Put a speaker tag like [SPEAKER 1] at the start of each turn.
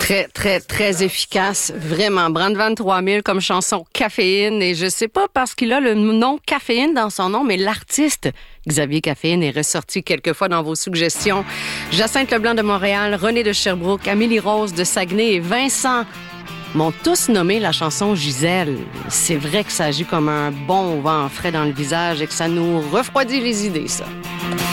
[SPEAKER 1] Très, très, très efficace. Vraiment. Brandvan 3000 comme chanson Caféine. Et je sais pas parce qu'il a le nom Caféine dans son nom, mais l'artiste Xavier Caféine est ressorti quelques fois dans vos suggestions. Jacinthe Leblanc de Montréal, René de Sherbrooke, Amélie Rose de Saguenay et Vincent m'ont tous nommé la chanson Gisèle. C'est vrai que ça agit comme un bon vent frais dans le visage et que ça nous refroidit les idées, ça.